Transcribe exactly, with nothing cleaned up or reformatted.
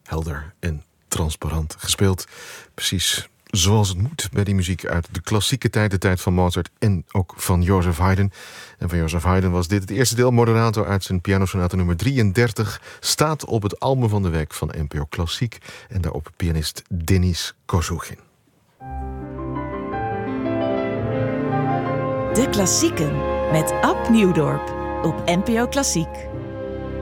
helder en transparant gespeeld. Precies zoals het moet bij die muziek uit de klassieke tijd, de tijd van Mozart en ook van Joseph Haydn. En van Joseph Haydn was dit het eerste deel, Moderato uit zijn pianosonate nummer drieëndertig, staat op het album van de week van N P O Klassiek en daarop pianist Denis Kozugin. De Klassieken met Ab Nieuwdorp op N P O Klassiek.